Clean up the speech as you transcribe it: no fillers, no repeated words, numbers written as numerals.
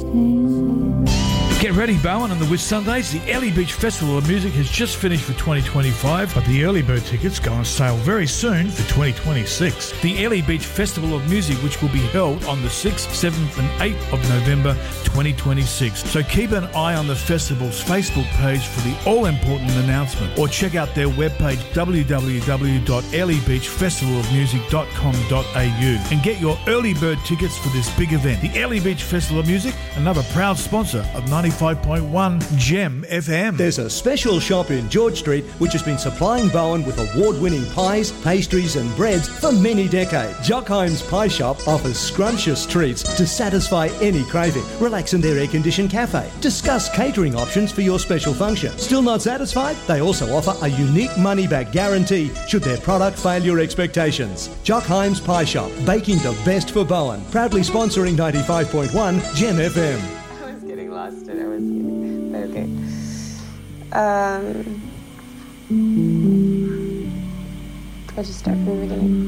Get ready, Bowen, on the Whitsundays. The Early Beach Festival of Music has just finished for 2025, but the early bird tickets go on sale very soon for 2026. The Early Beach Festival of Music, which will be held on the 6th, 7th and 8th of November 2026. So keep an eye on the festival's Facebook page for the all-important announcement, or check out their webpage www.earlybeachfestivalofmusic.com.au and get your early bird tickets for this big event. The Early Beach Festival of Music, another proud sponsor of 95.1 Gem FM. There's a special shop in George Street which has been supplying Bowen with award-winning pies, pastries and breads for many decades. Jockheim's Pie Shop offers scrumptious treats to satisfy any craving. Relax in their air-conditioned cafe. Discuss catering options for your special function. Still not satisfied? They also offer a unique money-back guarantee should their product fail your expectations. Jockheim's Pie Shop, baking the best for Bowen. Proudly sponsoring 95.1 Gem FM. Lost it. I was kidding. But okay. I just start from the beginning.